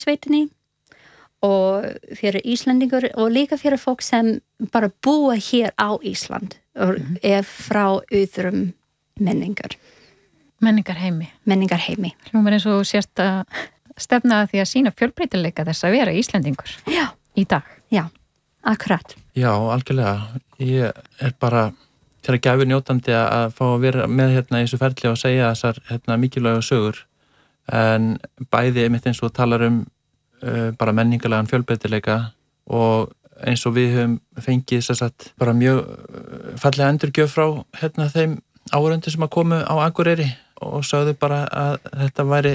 sveitinni og fyrir Íslendingur og líka fyrir fólk sem bara búa hér á Ísland og frá öðrum menningarheimi. Hljómar eins og sért að stefna að því að sína fjölbreytileika þess að vera Íslendingur í dag. Já, akkurat. Já, algjörlega. Ég bara til að gæfi njótandi að fá að vera með í þessu ferli og segja þessar mikilvægu sögur en bæði einmitt eins og talar bara menningarlegan fjölbreytileika og eins og við höfum fengið bara mjög fallega endurgjöf frá þeim áhorfendum sem að komu á Akureyri og sögðu bara að þetta væri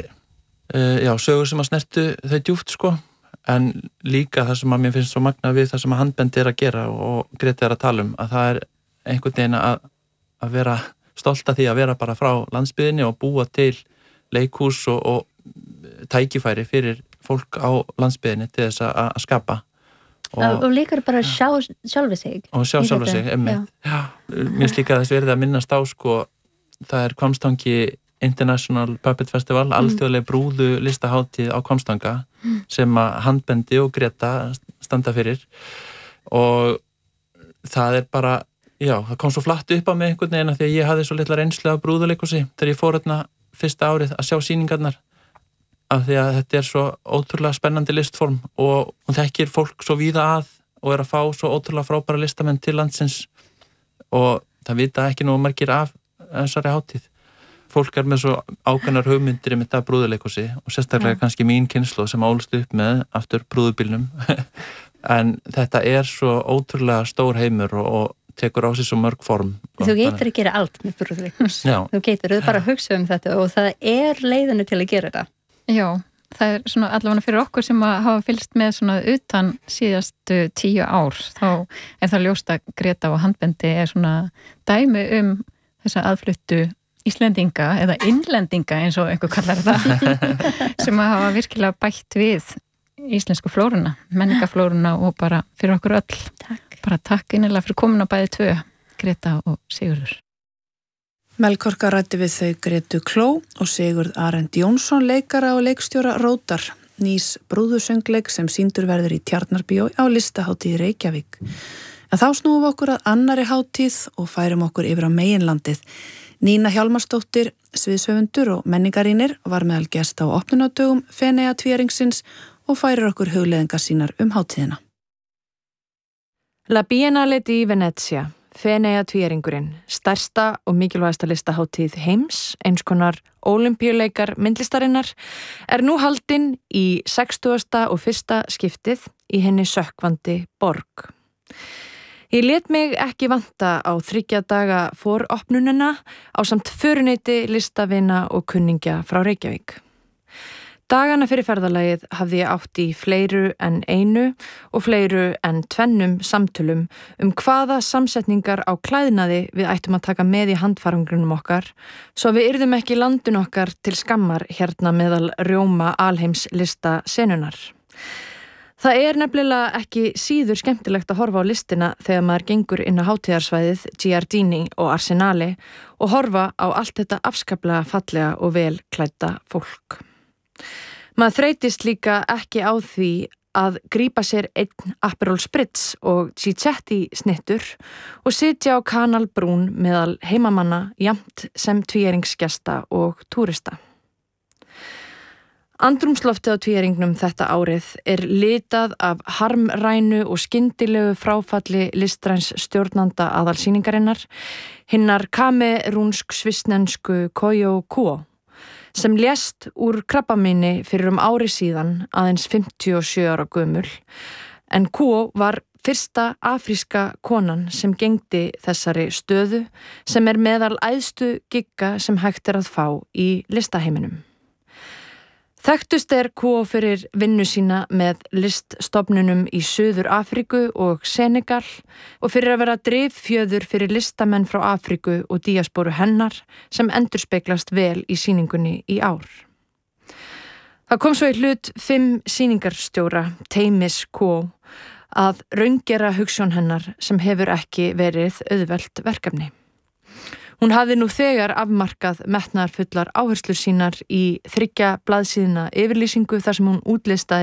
sögur sem að snertu þau djúpt en líka það sem að mér finnst svo magna við það sem að handbendi að gera og Greti að tala að það einhvern veginn að vera stolt af því að vera bara frá landsbyggðinni og búa til leikhús og tækifæri fyrir fólk á landsbyggðinni til þess að skapa og líka bara sjá sjálfa sig og sjá sjálfa sig, einmitt mér finnst líka þess verið að minnast á það Hvammstangi International Puppet Festival, alþjóðleg brúðu listahátíð á Hvammstanga sem að handbendi og Greta standa fyrir og það bara það kom svo flatt upp á mig einhvern veginn því að ég hafði svo litla reynslu af brúðuleikhúsi þegar ég fór fyrsta árið að sjá sýningarnar af því að þetta svo ótrúlega spennandi listform og hún þekkir fólk svo víða að og að fá svo ótrúlega frábæra listamenn til landsins og það vita ekki nú margir af þessari hátíð. Fólk með svo ákveðnar hugmyndir með þetta brúðuleikhúsi og sérstaklega kannski mín kynslóð sem álst upp með aftur brúðubílnum en þetta svo ótrúlega stór heimur og tekur á sig svo mörg form. Þú getur að gera allt með brúðuleikhús. Þú getur bara að hugsa þetta og það leiðinu til að gera þetta. Já, það svona allavega fyrir okkur sem að hafa fylgst með svona utan síðastu 10 ár þá það ljóst að Greta og handbendi svona dæmi þessa aðfluttu Íslendinga eða innlendinga eins og einhver kallar það sem að hafa virkilega bætt við íslensku flóruna, menningaflóruna og bara fyrir okkur öll. Takk. Bara takk innilega fyrir komin á bæði tvö, Greta og Sigurður. Melkorka ræddi við þau Gretu Kló og Sigurð Arend Jónsson leikara og leikstjóra Rótar, nýs brúðusöngleik sem sýndur verður í Tjarnarbíó á listahátíð Reykjavík. En þá snúum við okkur að annari hátíð og færum okkur yfir á meginlandið. Nína Hjálmarsdóttir, sviðshöfundur og menningarýnir var meðal gesta á opnunardögum Feneyjatvíæringsins og færir okkur hugleiðingar sínar hátíðina. La Biennale di Venezia, Feneyjatvíæringurinn, stærsta og mikilvægasta listahátíð heims, eins konar ólympíuleikar myndlistarinnar, nú haldin í 61. skiptið í henni sökkvandi borg. Ég lét mig ekki vanta á 3 daga foropnunina ásamt föruneti listavina og kunningja frá Reykjavík. Dagana fyrir ferðalagið hafði ég átt í fleiru en einu og fleiru en 2 samtölum hvaða samsetningar á klæðnaði við ættum að taka með í handfarangrunum okkar svo við yrðum ekki landun okkar til skammar hérna meðal rjóma alheims lista senunar. Það nefnilega ekki síður skemmtilegt að horfa á listina þegar maður gengur inn á hátíðarsvæðið Giardini og Arsenale og horfa á allt þetta afskaplega fallega og vel klædda fólk. Maður þreytist líka ekki á því að grípa sér einn Aperol Spritz og Gicetti snittur og sitja á kanalbrún meðal heimamanna jafnt sem tvíæringsgesta og túrista. Andrúmsloftið á tvíæringnum þetta árið litað af harmrænu og skyndilegu fráfalli listræns stjórnanda aðalsýningarinnar, hinnar kamerúnsk-svissnensku Koyo Kuo, sem lést úr krabbameini fyrir ári síðan aðeins 57 ára gömul, en Kuo var fyrsta afríska konan sem gegndi þessari stöðu sem meðal æðstu gigga sem hægt að fá í listaheiminum. Þekktust Kuo fyrir vinnu sína með liststofnunum í Suður Afríku og Senegal og fyrir að vera driffjöður fyrir listamenn frá Afríku og díasporu hennar sem endurspeglast vel í sýningunni í ár. Það kom svo í hlut 5 sýningarstjóra, teymis Kuo, að raungera hugsjón hennar sem hefur ekki verið auðvelt verkefni. Hún hafði nú þegar afmarkað metnaðarfullar áherslur sínar í 3 blaðsíðna yfirlýsingu þar sem hún útlistaði